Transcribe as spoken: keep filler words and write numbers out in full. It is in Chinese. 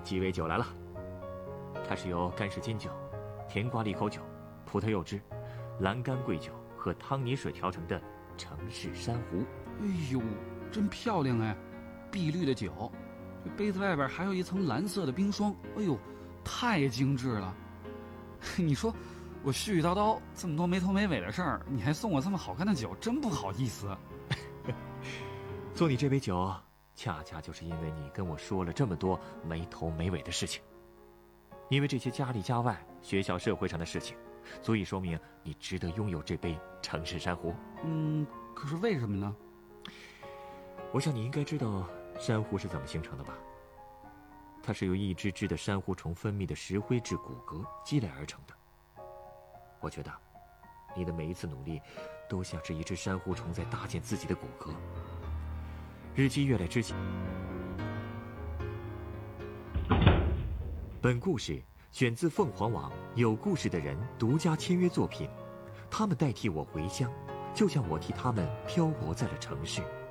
鸡尾酒来了。它是由干式金酒、甜瓜利口酒、葡萄柚汁、蓝干桂酒和汤泥水调成的城市珊瑚。 哎呦，真漂亮哎！碧绿的酒，这杯子外边还有一层蓝色的冰霜。哎呦，太精致了！你说我絮絮叨叨这么多没头没尾的事儿，你还送我这么好看的酒，真不好意思。 送你这杯酒，恰恰就是因为你跟我说了这么多没头没尾的事情。因为这些家里家外、学校社会上的事情，足以说明你值得拥有这杯城市珊瑚。 嗯，可是为什么呢？ 我想你应该知道珊瑚是怎么形成的吧？它是由一只只的珊瑚虫分泌的石灰质骨骼积累而成的。我觉得你的每一次努力都像是一只珊瑚虫在搭建自己的骨骼。日积月累之前，本故事选自凤凰网有故事的人独家签约作品。他们代替我回乡，就像我替他们漂泊在了城市。